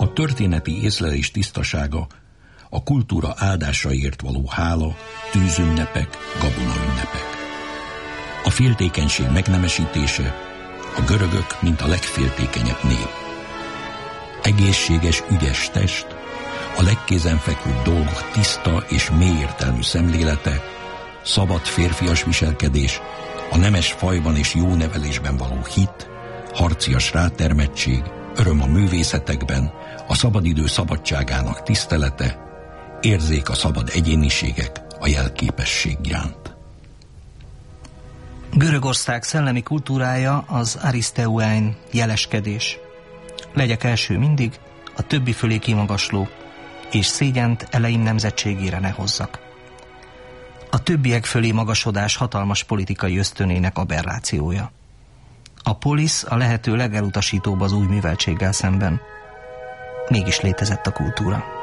A történeti észlelés tisztasága, a kultúra áldásaiért való hála, tűzünnepek, gabonaünnepek. A féltékenység megnemesítése, a görögök, mint a legféltékenyebb nép. Egészséges, ügyes test, a legkézenfekvőbb dolgok tiszta és mély értelmű szemlélete, szabad férfias viselkedés, a nemes fajban és jó nevelésben való hit, harcias rátermettség, öröm a művészetekben, a szabadidő szabadságának tisztelete, érzék a szabad egyéniségek, a jelképesség iránt. Görögország szellemi kultúrája az ariszteuein, jeleskedés. Legyek első mindig, a többi fölé kimagasló, és szégyent eleim nemzetségére ne hozzak. A többiek fölé magasodás hatalmas politikai ösztönének aberrációja. A polisz a lehető legelutasítóbb az új műveltséggel szemben. Mégis létezett a kultúra.